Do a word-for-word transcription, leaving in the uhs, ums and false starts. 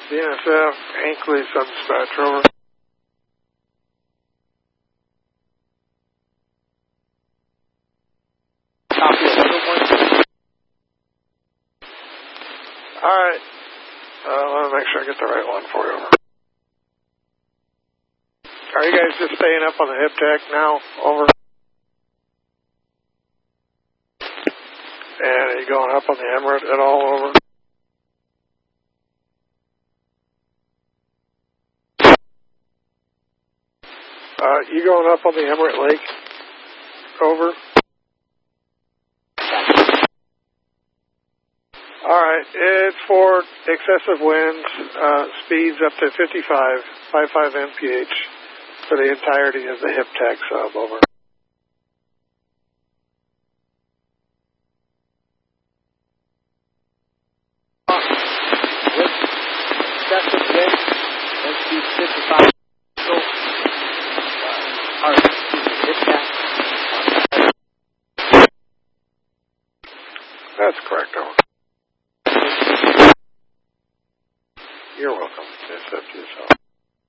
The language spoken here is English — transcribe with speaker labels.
Speaker 1: B N S F, Hinkley, Subdispatch, over.
Speaker 2: Copy another one.
Speaker 1: Alright. Uh, let me make sure I get the right one for you, over. Are you guys just staying up on the hip tech now, over? And are you going up on the Emirate at all, over? Uh, you going up on the Emirate Lake, over? Alright, it's for excessive winds, uh, speeds up to fifty-five, fifty-five M P H for the entirety of the hip tech sub, over.
Speaker 2: With excessive wind, wind speed fifty-five. So, uh, or, hip tech.
Speaker 1: That's correct, over. You're welcome. It's up to yourself.